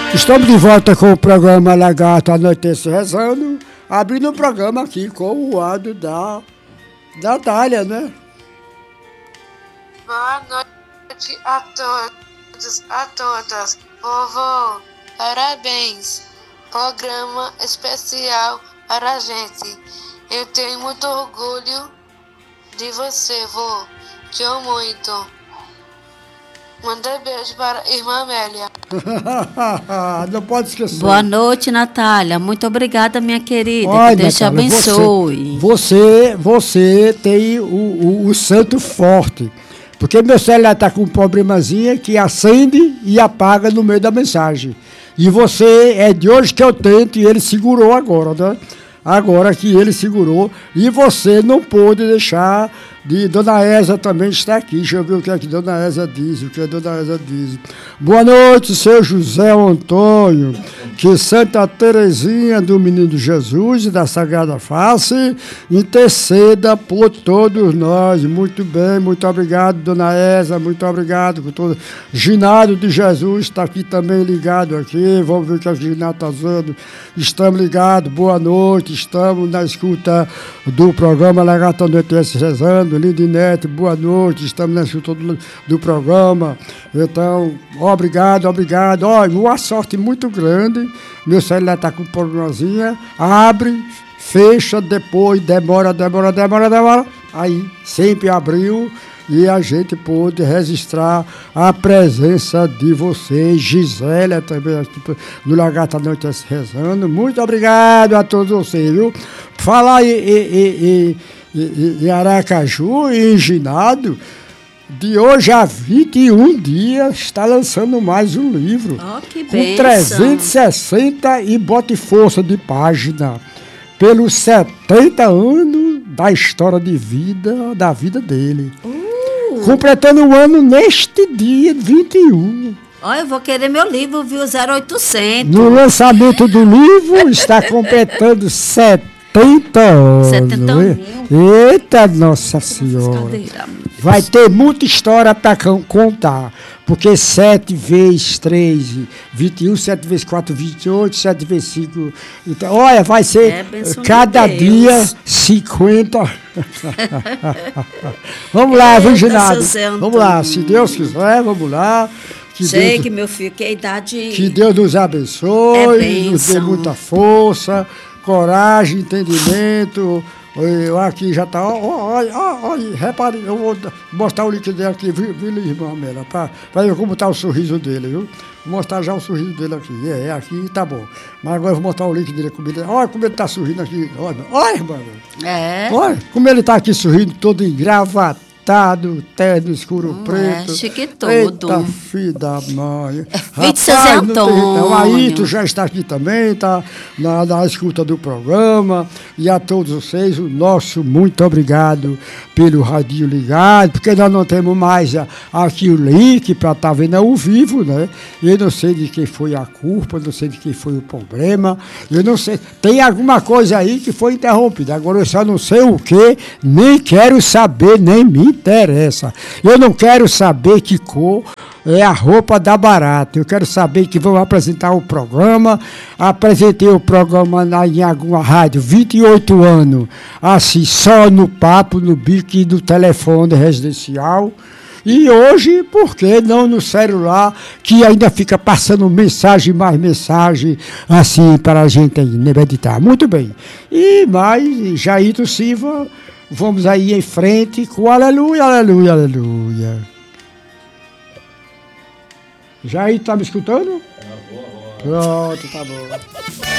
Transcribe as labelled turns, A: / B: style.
A: Estamos de volta com o programa Lagarto Anoitece Rezando, abrindo o programa aqui com o áudio da Natália, né?
B: Boa noite a todos, a todas. Vovô, parabéns. Programa especial para a gente. Eu tenho muito orgulho de você, vô. Te amo muito. Manda beijo para a irmã Amélia.
A: Não pode esquecer.
C: Boa noite, Natália. Muito obrigada, minha querida.
A: Olha,
C: que Deus te
A: Natália,
C: abençoe.
A: Você tem o santo forte. Porque meu celular está com um problemazinho que acende e apaga no meio da mensagem. E você, é de hoje que eu tento, e ele segurou agora, né? Agora que ele segurou, e você não pôde deixar de... Dona Eza também está aqui. Deixa eu ver o que é que Dona Eza diz. Boa noite, seu José Antônio. Que Santa Terezinha do Menino Jesus e da Sagrada Face interceda por todos nós. Muito bem, muito obrigado, Dona Eza. Muito obrigado por todo. Ginado de Jesus está aqui também ligado aqui. Vamos ver o que a Ginado está dizendo. Estamos ligados. Boa noite. Estamos na escuta do programa Lagarto Anoitece Rezando. Lindinete, boa noite, estamos na escuta do programa. Então, obrigado. Olha, uma sorte muito grande. Meu celular está com problemazinha. Abre, fecha, depois demora. Aí, sempre abriu. E a gente pôde registrar a presença de vocês, Gisélia também, no Lagarto Anoitece Rezando. Muito obrigado a todos vocês, viu? Falar em Aracaju e em Ginado, de hoje a 21 dias, está lançando mais um livro.
C: Oh, que
A: com
C: bênção.
A: 360 e bote força de página. Pelos 70 anos da história de vida, da vida dele. Completando o ano neste dia 21.
C: Olha, eu vou querer meu livro, viu? 0800.
A: No lançamento do livro está completando 70 anos.
C: 70 anos.
A: Eita, Nossa Senhora. Vai ter muita história para contar. Porque 7 vezes 3, 21, 7 vezes 4, 28, 7 vezes 5. Então, olha, vai ser cada dia 50. Vamos lá, viu, Ginado? Vamos lá, se Deus quiser, vamos lá.
C: Sei que meu filho, que a idade...
A: Que Deus nos abençoe, nos dê muita força, coragem, entendimento. Eu aqui já está, olha, repare, eu vou mostrar o link dele aqui, viu, irmã Amélia, para ver como está o sorriso dele, viu? Vou mostrar já o sorriso dele aqui, aqui tá bom. Mas agora eu vou mostrar o link dele comigo. Olha como ele está sorrindo aqui, olha, irmã. Olha como ele está aqui sorrindo, todo engravatado, terno escuro preto.
C: Chique todo.
A: Eita, filho da mãe.
C: Filho de José Antônio.
A: Aí tu já está aqui também, tá na escuta do programa. E a todos vocês, o nosso muito obrigado pelo radinho ligado, porque nós não temos mais aqui o link para estar vendo ao vivo, né? Eu não sei de quem foi a culpa, não sei de quem foi o problema, eu não sei, tem alguma coisa aí que foi interrompida, agora eu só não sei o que, nem quero saber, nem me interessa. Eu não quero saber que cor é a roupa da barata. Eu quero saber que vão apresentar o programa. Apresentei o programa em alguma rádio, 28 anos, assim, só no papo, no bico e no telefone residencial. E hoje, por que não no celular, que ainda fica passando mensagem, mais mensagem, assim, para a gente meditar. Muito bem. E mais, Jairto Silva, vamos aí em frente com aleluia, aleluia, aleluia. Jair, tá me escutando? Pronto, tá bom.